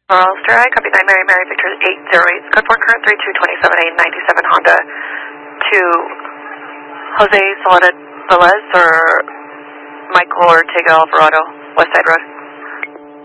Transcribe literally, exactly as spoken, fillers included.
Ulster, I copy nine Mary Mary Victor eight zero eight, code four current three two twenty-seven A ninety-seven Honda to Jose Soledad Velez or Michael Ortega Alvarado, West Side Road.